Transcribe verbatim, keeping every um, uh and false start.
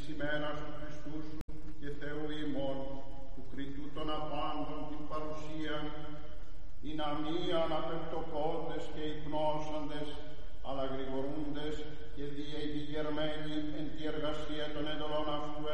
ημέρας του Χριστού σου και Θεού ημών, του κριτού των απάντων την παρουσία, είναι αμία αναπεπτοκόντες και υπνώσαντες,